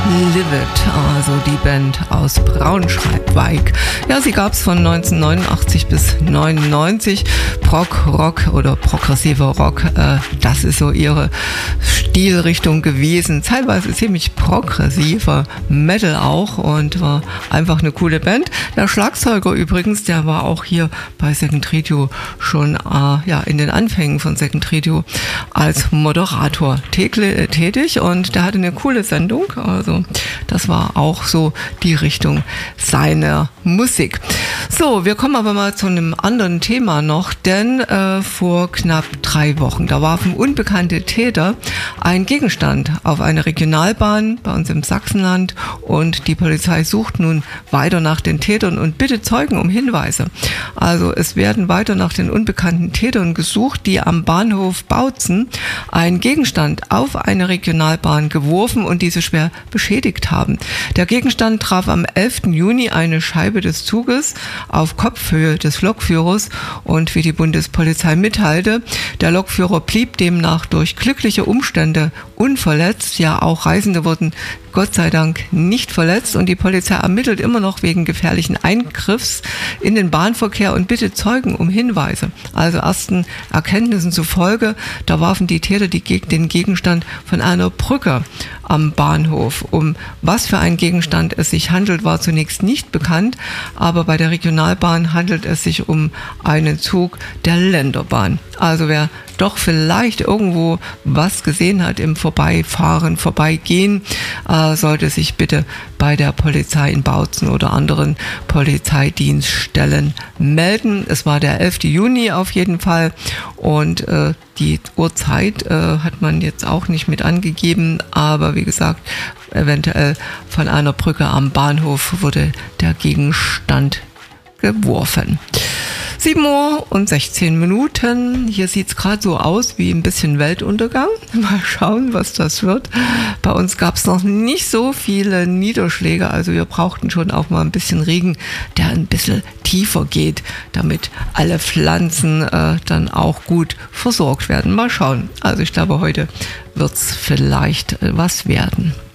Livid, also die Band aus Braunschweig. Ja, sie gab es von 1989 bis 1999. Prog-Rock oder progressiver Rock, das ist so ihre Stilrichtung gewesen. Teilweise ziemlich progressiver Metal auch und war einfach eine coole Band. Der Schlagzeuger übrigens, der war auch hier bei Second Radio schon in den Anfängen von Second Radio als Moderator tätig und der hatte eine coole Sendung. Also das war auch so die Richtung seiner Musik. So, wir kommen aber mal zu einem anderen Thema noch, denn vor knapp 3 Wochen, da warfen unbekannte Täter einen Gegenstand auf eine Regionalbahn bei uns im Sachsenland und die Polizei sucht nun weiter nach den Tätern und bittet Zeugen um Hinweise. Also es werden weiter nach den unbekannten Tätern gesucht, die am Bahnhof Bautzen einen Gegenstand auf eine Regionalbahn geworfen und diese schwer beschädigt haben. Der Gegenstand traf am 11. Juni eine Scheibe des Zuges auf Kopfhöhe des Lokführers und wie die Bundespolizei mitteilte, der Lokführer blieb demnach durch glückliche Umstände unverletzt. Ja, auch Reisende wurden Gott sei Dank nicht verletzt und die Polizei ermittelt immer noch wegen gefährlichen Eingriffs in den Bahnverkehr und bittet Zeugen um Hinweise. Also ersten Erkenntnissen zufolge, da warfen die Täter den Gegenstand von einer Brücke am Bahnhof. Um was für einen Gegenstand es sich handelt, war zunächst nicht bekannt, aber bei der Regionalbahn handelt es sich um einen Zug der Länderbahn. Also wer doch vielleicht irgendwo was gesehen hat im Vorbeigehen, sollte sich bitte bei der Polizei in Bautzen oder anderen Polizeidienststellen melden. Es war der 11. Juni auf jeden Fall und die Uhrzeit hat man jetzt auch nicht mit angegeben, aber wie gesagt, eventuell von einer Brücke am Bahnhof wurde der Gegenstand geworfen. 7:16 Uhr. Hier sieht es gerade so aus wie ein bisschen Weltuntergang. Mal schauen, was das wird. Bei uns gab es noch nicht so viele Niederschläge, also wir brauchten schon auch mal ein bisschen Regen, der ein bisschen tiefer geht, damit alle Pflanzen dann auch gut versorgt werden. Mal schauen. Also ich glaube, heute wird es vielleicht was werden.